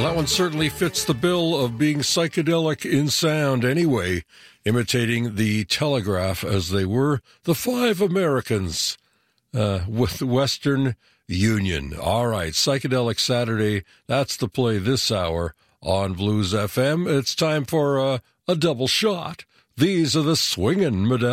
that one certainly fits the bill of being psychedelic in sound anyway, imitating the Telegraph as they were the Five Americans with Western Union. All right, Psychedelic Saturday, that's the play this hour on Blues FM. It's time for a double shot. These are the swingin' Madame.